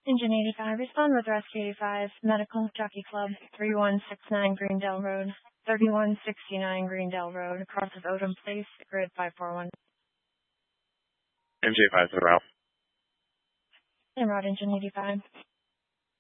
Engine 85, respond with Rescue 85, Medical Jockey Club, 3169 Greendale Road, 3169 Greendale Road, across of Odom Place, grid 541. MJ5 to the route. En route, Engine 85.